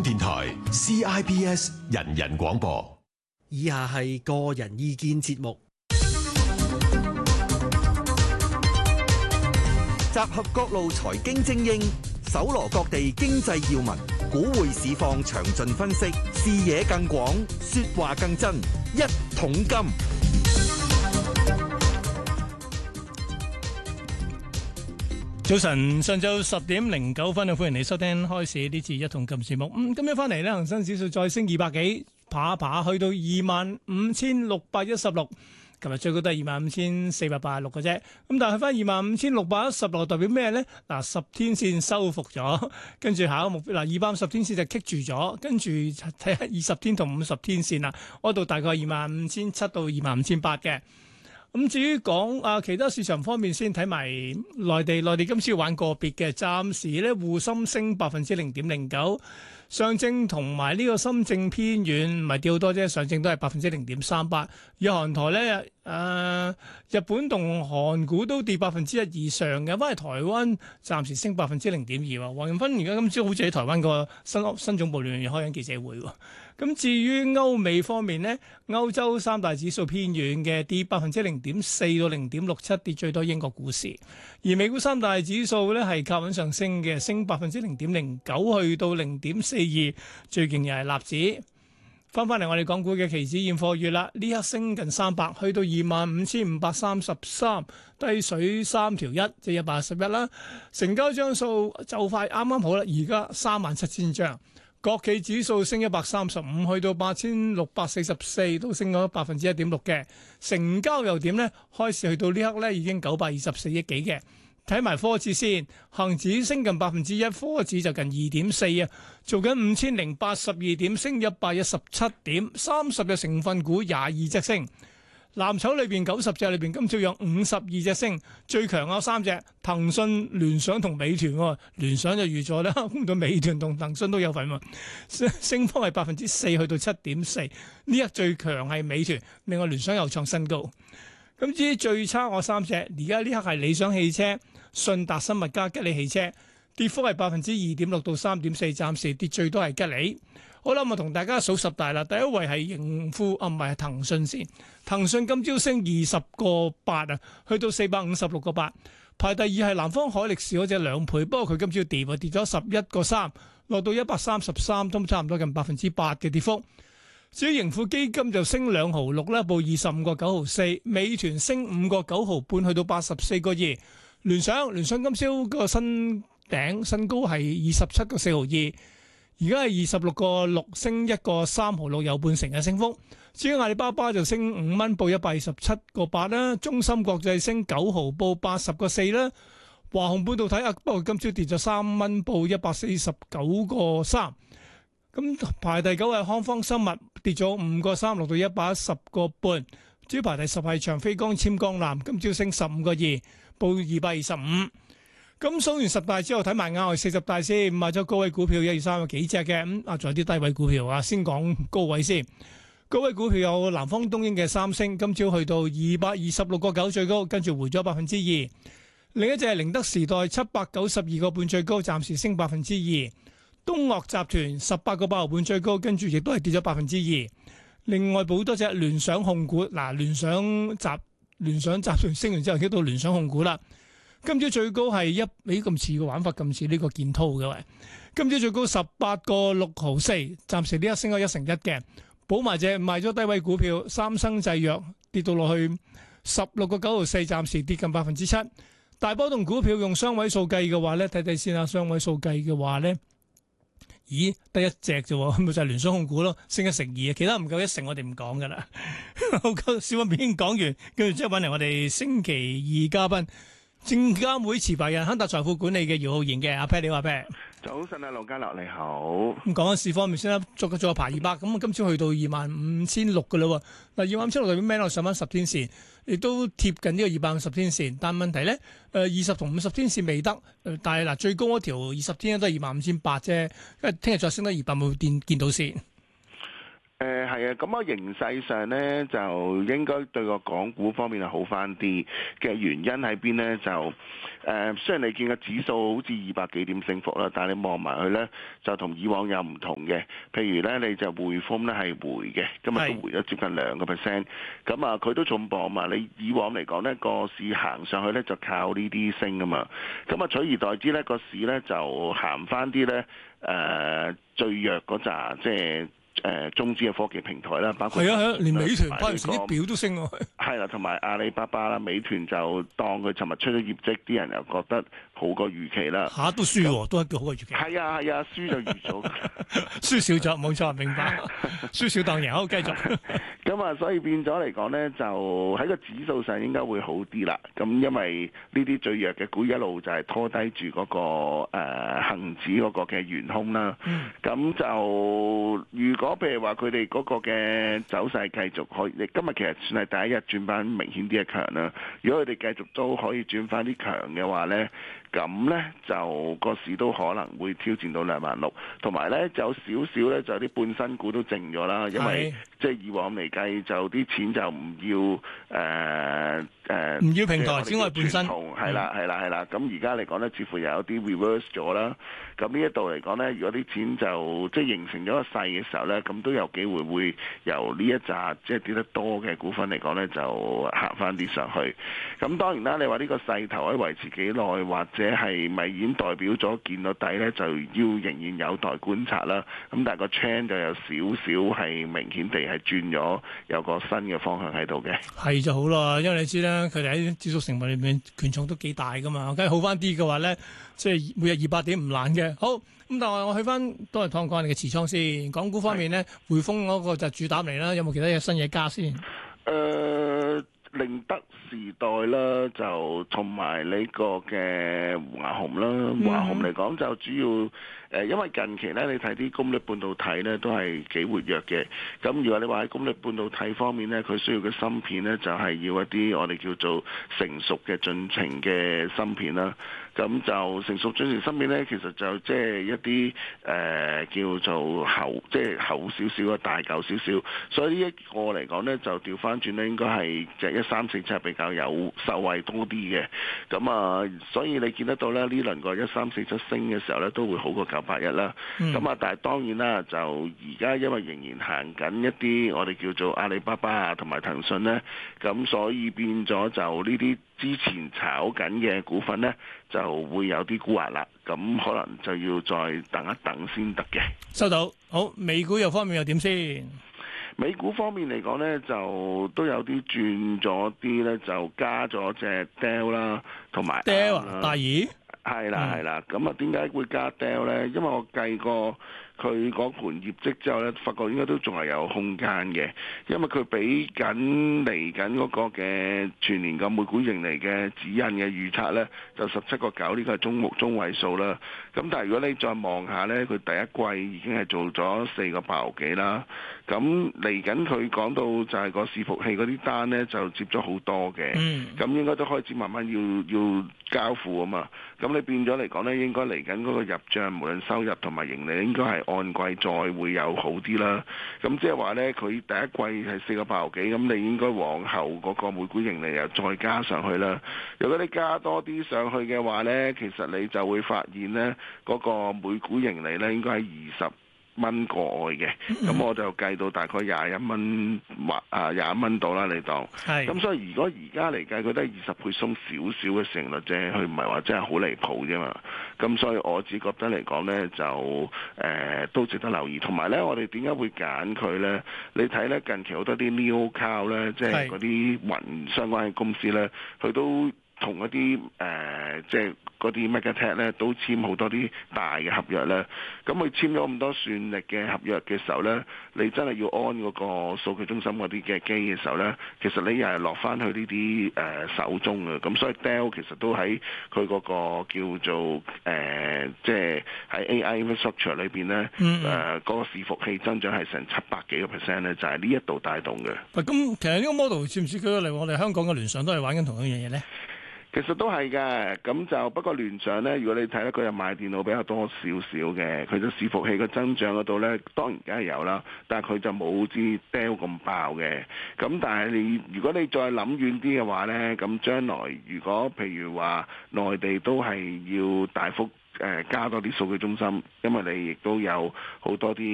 電台 CIBS 人人廣播。 以下係個人意見節目， 集合各路財經精英，搜羅各地經濟要聞，股匯市況詳盡分析，視野更廣，說話更真。一桶金。 早晨，上晝10:09，歡迎你收聽開市呢次一桶金節目。今日翻嚟咧，恒生指數再升200幾，爬一爬去到25,616。琴日最高都係25,486嘅啫。咁但係去翻25,616，代表咩咧？嗱，10天線收復咗，跟住下一個目標嗱，250天線就棘住咗，跟住睇下20天同50天線啦。嗰度大概係25,700到25,800嘅。咁至於講其他市場方面，先睇埋內地。內地今次要玩個別嘅，暫時咧滬深升0.09%，上證同埋呢個深證偏軟，唔係跌好多啫，上證都係0.38%。日韓台咧日本同韓股都跌1%以上嘅，反而台灣暫時升0.2%。黃仁勳而家今朝好似喺台灣個新總部裏面開緊記者會喎。咁至於歐美方面呢，歐洲三大指數偏軟嘅，跌0.4%到0.67%，跌最多英國股市。而美股三大指數咧係靠穩上升嘅，升0.09%去到0.42%，最勁又係納指。翻嚟我哋港股嘅期指現貨月啦，呢刻升近300，去到25,533，低水3條1，即係111啦。成交張數就快啱啱好啦，而家37,000張。國企指數升135，去到8,644，都升咗1.6%嘅。成交又點呢？開市去到呢刻咧已經924億幾嘅。睇埋科指先，恒指升近1%，科指就近2.4啊，做緊5,082點，升117點，30隻成分股22隻升。藍籌裏邊90隻裏邊，今朝有52隻升，最強有3隻，騰訊、聯想同美團喎。聯想就預咗啦，咁到美團同騰訊都有份喎。升幅係4%去到7.4，呢日最強係美團，另外聯想又創新高。咁至於最差我3隻，而家呢刻係理想汽車、信達生物加吉利汽車，跌幅係2.6%到3.4%，暫時跌最多係吉利。好啦，我同大家數十大啦。第一位係盈富，唔係騰訊先。騰訊今朝升20.8啊，去到456.8。排第二係南方海力士嗰隻2倍，不過佢今朝跌咗11.3，落到133，都差唔多近8%嘅跌幅。至於盈富基金就升2毫6啦，報25.9毫4。美團升5.9毫半，去到84.2。聯想今朝個新高係27.4毫2。而家係26.6，升1.3毫6，有半成嘅升幅。至於阿里巴巴就升5蚊，報127.8啦。中芯國際升9毫，報80.4啦。華虹半導體不過今朝跌咗3蚊，報149.3。咁排第9係康方生物，跌咗5.3，落到110.8。至於排第10係長飛光纖光纜，今朝升15.2，報225。咁數完10大之後，睇埋額外40大先，買咗高位股票1、2、3有幾隻嘅，仲有啲低位股票啊。先講高位先，高位股票有南方東英嘅三星，今朝去到226.9最高，跟住回咗2%。另一隻係寧德時代792.5最高，暫時升2%。東岳集團18.8毫半最高，跟住亦都係跌咗2%。另外補多隻聯想控股，聯想集團升完之後，跌到聯想控股啦。今朝最高係咁似個玩法，咁似呢個建滔嘅喂。今朝最高18.6毫4，暫時呢一升咗1%嘅。補埋隻賣咗低位股票，三生製藥跌到落去16.9毫4，暫時跌近7%。大波動股票用雙位數計嘅話咧，睇先啦。雙位數計嘅話咧，咦，得一隻啫，咁咪就係聯想控股咯，升1%啊，其他唔夠1%，我哋唔講噶啦。好，小品片講完，跟住即係揾嚟我哋星期二嘉賓。證監會持牌人亨達財富管理嘅姚浩然嘅。阿 Pat， 你好阿 Pat。 早晨啊，盧家樂你好。 咁講緊市方面先啦，做個排200，咁今朝去到25,600噶啦。嗱，25,600代表咩？我上翻10天線，亦都貼近呢個250天線。但問題咧，20同50天線未得。但係嗱，最高嗰條20天都係25,800啫。因為聽日再升得200，會見到先。 係啊，咁形勢上咧就應該對個港股方面係好翻啲嘅原因喺邊咧？就雖然你見個指數好似200幾點升幅啦，但係你望埋佢咧就同以往有唔同嘅。譬如咧你就匯豐咧係回嘅，今日都回咗接近2%。咁啊佢都重磅嘛。你以往嚟講咧個市行上去咧就靠呢啲升啊嘛。咁啊取而代之咧個市咧就行翻啲咧最弱嗰扎即係。中資嘅科技平台啦，包括係啊，連美團嗰陣時啲表都升喎。 係啦，同埋阿里巴巴啦，美團就當佢尋日出咗業績，啲人又覺得好過預期啦。 嚇都輸喎，都係叫好過預期。 係啊，輸就預咗， 輸少咗冇錯，明白。輸少當贏，好繼續。 咁啊，所以變咗嚟講咧，就喺個指數上應該會好啲啦。咁因為呢啲最弱嘅股一路就係拖低住嗰個恆指嗰個嘅元兇啦。咁就如果譬如話佢哋嗰個嘅走勢繼續可以，今日其實算係第一日轉翻明顯啲嘅強啦。如果佢哋繼續都可以轉翻啲強嘅話咧，咁咧就個市都可能會挑戰到26000，同埋咧就有少少咧就有啲半新股都靜咗啦，因為即係以往嚟計就啲錢就唔要唔要平台，只係半新。 係啦。咁而家嚟講咧，似乎又有啲 reverse 咗啦。咁呢一度嚟講咧，如果啲錢就即係形成咗個勢嘅時候咧，咁都有機會會由呢一紮即係跌得多嘅股份嚟講咧，就行翻啲上去。咁當然啦，你話呢個勢頭可以維持幾耐，或者係咪已經代表咗見到底咧，就要仍然有待觀察啦。咁但係個 trend 就有少少係明顯地係轉咗，有個新嘅方向喺度嘅。 係就好啦，因為你知啦，佢哋喺指數成分裏面權重都幾大噶嘛，梗係好翻啲嘅話咧，即係每日200點唔難嘅。好，咁但係我去翻都係講你嘅持倉先。港股方面咧，匯豐嗰個就主打嚟啦，有冇其他嘢新嘢加先？ 寧德時代啦，就同埋呢個嘅華虹啦。華虹嚟講就主要因為近期咧，你睇啲功率半導體咧都係幾活躍嘅。咁如果你話喺功率半導體方面咧，佢需要嘅芯片咧就係要一啲我哋叫做成熟嘅進程嘅芯片啦。咁就成熟進程芯片咧，其實就即係一啲叫做厚，即係厚少少啊，大嚿少少。所以呢一個嚟講咧，就調翻轉咧，應該係隻1347比較有受惠多啲嘅。咁啊，所以你見得到咧，呢輪個1347升嘅時候咧，都會好過981啦。咁啊，但係當然啦，就而家因為仍然行緊一啲我哋叫做阿里巴巴啊，同埋騰訊咧，咁所以變咗就呢啲之前炒緊嘅股份咧，就會有啲沽壓啦。咁可能就要再等一等先得嘅。 收到。好，美股又方面又點先？ 美股方面嚟講咧，就都有啲轉咗啲咧，就加咗隻 Dell 啦，同埋 Dell 大耳。 係啦。咁啊，點解會加 Dell 咧？因為我計過佢嗰盤業績之後咧，發覺應該都仲係有空間嘅，因為佢俾緊嚟緊嗰個嘅全年嘅每股盈利嘅指引嘅預測咧，就17.9，呢個係中位數啦。咁但係如果你再望下咧，佢第一季已經係做咗4.8幾啦。咁嚟緊佢講到就係個伺服器嗰啲單咧，就接咗好多嘅。咁應該都開始慢慢要交付啊嘛。咁你變咗嚟講咧，應該嚟緊嗰個入帳，無論收入同埋盈利，應該係按季再會有好啲啦。咁即係話咧，佢第一季係4.8幾，咁你應該往後嗰個每股盈利又再加上去啦。如果你加多啲上去嘅話咧，其實你就會發現咧，嗰個每股盈利咧應該係20蚊個外嘅，咁我就計到大概21蚊或21蚊到啦，你當。咁所以如果而家嚟計，佢都係20倍鬆少少嘅成率啫，佢唔係話真係好離譜啫嘛。咁所以我只覺得嚟講咧，就都值得留意。同埋咧，我哋點解會揀佢咧？你睇咧近期好多啲 Neo Cloud 咧，即係嗰啲雲相關嘅公司咧，佢都同一啲即係嗰啲 Megatech 咧，都簽好多啲大嘅合約咧。咁佢簽咗咁多算力嘅合約嘅時候咧，你真係要安嗰個數據中心嗰啲嘅機嘅時候咧，其實你又係落翻去呢啲手中嘅。咁所以 Dell 其實都喺佢嗰個叫做即係喺 AI infrastructure 裏邊咧，嗰個伺服器增長係成700幾個%咧，就係呢一度帶動嘅。 咁其實呢個 model 似唔似佢嚟我哋香港嘅聯想都係玩緊同樣嘢咧？ 其實都係嘅，咁就不過聯想呢，如果你睇咧，佢又賣電腦比較多少少嘅，佢就伺服器嘅增長嗰度呢，當然梗係有啦，但係佢就冇似 Dell 咁爆嘅。咁但係如果你再諗遠啲嘅話呢，咁將來如果譬如話內地都係要大幅加多啲數據中心，因為你亦都有好多啲